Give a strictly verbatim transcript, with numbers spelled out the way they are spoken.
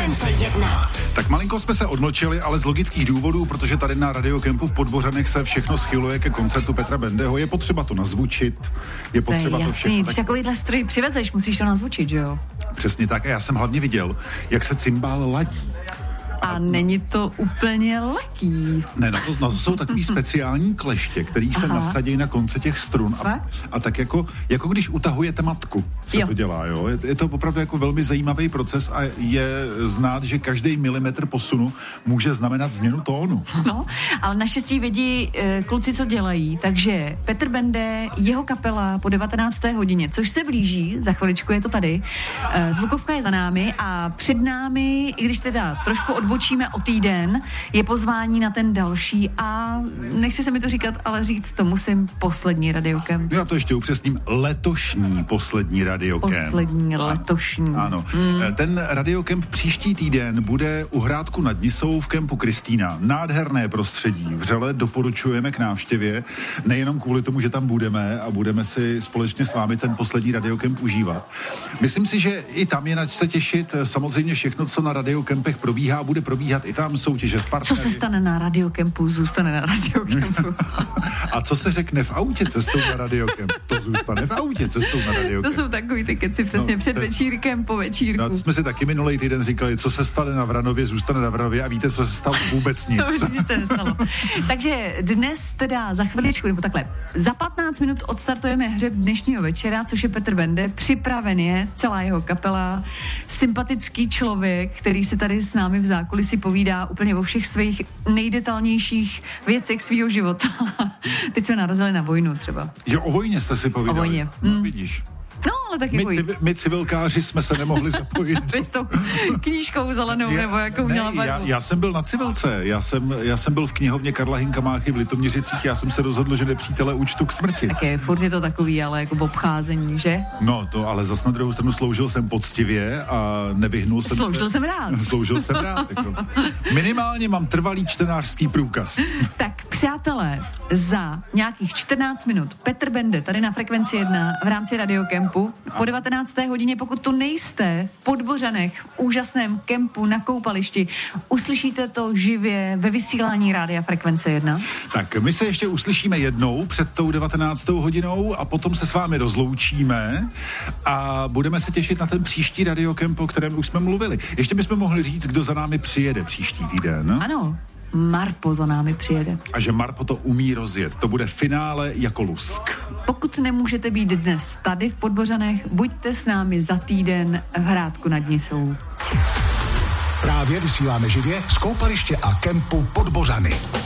Frekvence jedna. Tak malinko jsme se odmlčeli, ale z logických důvodů, protože tady na Radiokempu v Podbořanech se všechno schyluje ke koncertu Petra Bendeho, je potřeba to nazvučit, je potřeba to, to všechno. Když takovýhle stroj přivezeš, musíš to nazvučit, že jo? Přesně tak, a já jsem hlavně viděl, jak se cymbál ladí. A, a není to úplně lehký. Ne, na to, na to jsou takový speciální kleště, který se nasadí na konce těch strun a, a tak jako, jako když utahujete matku, se jo. to dělá, jo. Je, je to opravdu jako velmi zajímavý proces a je znát, že každý milimetr posunu může znamenat změnu tónu. No, ale naštěstí vědí e, kluci, co dělají, takže Petr Bende, jeho kapela po devatenácté hodině, což se blíží, za chviličku je to tady, e, zvukovka je za námi a před námi, i když teda trošku odbočíme o týden, je pozvání na ten další a nechci se mi to říkat, ale říct to musím, poslední Radiokemp. Já to ještě upřesním, letošní poslední Radiokemp. Poslední letošní. Ano. Mm. Ten Radiokemp příští týden bude u Hrádku nad Nisou v kempu Kristýna. Nádherné prostředí, vřele doporučujeme k návštěvě, nejenom kvůli tomu, že tam budeme a budeme si společně s vámi ten poslední Radiokemp užívat. Myslím si, že i tam je na se těšit, samozřejmě všechno, co na Radiokempech probíhá, bude probíhat i tam soutěže s partnery. Co se stane na Radiokempu, zůstane na Radiokempu. A co se řekne v autě cestou na Radiokemp, to zůstane v autě cestou na Radiokemp. To jsou takový ty keci přesně no, před te... večírkem, po večírku. No, jsme si taky minulý týden říkali, co se stane na Vranově, zůstane na Vranově a víte, co se stalo? Vůbec nic. To nic se nestalo. Takže dnes teda za chviličku, nebo takhle, za patnáct minut odstartujeme hřeb dnešního večera, což je Petr Bende. Připraven je celá jeho kapela, sympatický člověk, který si tady s námi v zákulisí povídá úplně o všech svých nejdetailnějších věcech svýho života. Teď jsme narazili na vojnu třeba. Jo, o vojně jste si povídali. O vojně. No, mm. vidíš. No, ale taky my, civi, my civilkáři jsme se nemohli zapojit. Vy s tou knížkou zelenou, já, nebo jakou ne, měla barvu? Já, já jsem byl na civilce, já jsem, já jsem byl v knihovně Karla Hynka Máchy v Litoměřicích, já jsem se rozhodl, že nepřítele účtu k smrti. Tak je, furt je to takový, ale jako obcházení, že? No, to ale zas na druhou stranu sloužil jsem poctivě a nevyhnul jsem Sloužil se. jsem rád. Sloužil jsem rád. Jako. Minimálně mám trvalý čtenářský průkaz. Tak, přátelé, za nějakých čtrnáct minut Petr Bende tady na Frekvenci jedna v rámci Radiokempu. Po devatenácté hodině, pokud tu nejste v Podbořanech, v úžasném kempu na koupališti, uslyšíte to živě ve vysílání Rádia Frekvence jedna. Tak my se ještě uslyšíme jednou před tou devatenáctou hodinou a potom se s vámi rozloučíme a budeme se těšit na ten příští Radiokemp, o kterém už jsme mluvili. Ještě bychom mohli říct, kdo za námi přijede příští týden. Ano. Marpo za námi přijede. A že Marpo to umí rozjet. To bude finále jako lusk. Pokud nemůžete být dnes tady v Podbořanech, buďte s námi za týden v Hrádku nad Nisou. Právě vysíláme živě z koupaliště a kempu Podbořany.